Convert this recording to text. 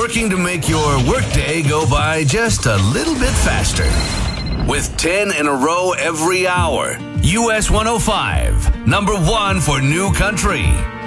working to make your workday go by just a little bit faster. With 10 in a row every hour, US 105, number one for new country.